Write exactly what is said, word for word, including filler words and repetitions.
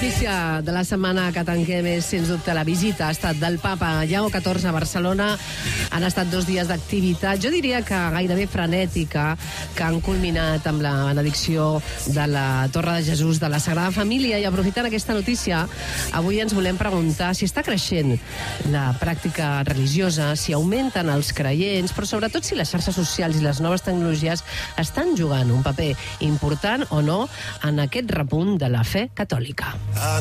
notícia de la setmana que tanquem és, sens dubte, la visita ha estat del papa Lleó catorze a Barcelona. Han estat dos dies d'activitat, jo diria que gairebé frenètica, que han culminat amb la benedicció de la Torre de Jesús de la Sagrada Família. I aprofitant aquesta notícia, avui ens volem preguntar si està creixent la pràctica religiosa, si augmenten els creients, però sobretot si les xarxes socials i les noves tecnologies estan jugant un paper important o no en aquest repunt de la fe catòlica.